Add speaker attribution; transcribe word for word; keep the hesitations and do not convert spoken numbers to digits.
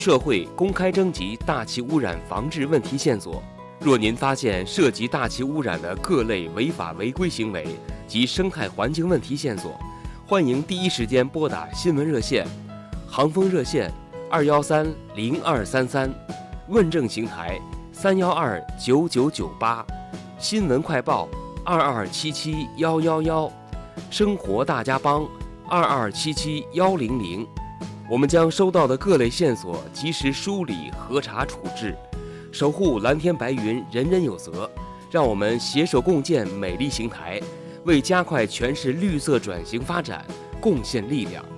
Speaker 1: 社会公开征集大气污染防治问题线索。若您发现涉及大气污染的各类违法违规行为及生态环境问题线索，欢迎第一时间拨打新闻热线，航风热线二幺三零二三三，问政平台三幺二九九九八，新闻快报二二七七幺幺幺，生活大家帮二二七七幺零零。我们将收到的各类线索及时梳理、核查、处置，守护蓝天白云，人人有责。让我们携手共建美丽邢台，为加快全市绿色转型发展贡献力量。